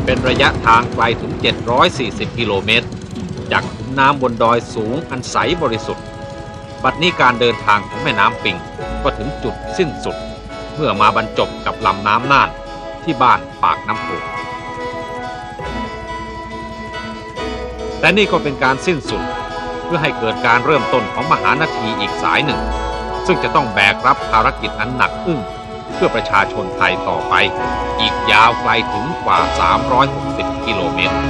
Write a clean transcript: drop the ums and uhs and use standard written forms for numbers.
เป็นระยะทางไกลถึง740กิโลเมตรจากขุนน้ำบนดอยสูงอันใสบริสุทธิ์บัดนี้การเดินทางของแม่น้ำปิงก็ถึงจุดสิ้นสุดเมื่อมาบรรจบกับลำน้ำน่านที่บ้านปากน้ำโพแต่นี่ก็เป็นการสิ้นสุดเพื่อให้เกิดการเริ่มต้นของมหานาทีอีกสายหนึ่งซึ่งจะต้องแบกรับภารกิจอันหนักอึ้งเพื่อประชาชนไทยต่อไปอีกยาวไกลถึงกว่า360กิโลเมตร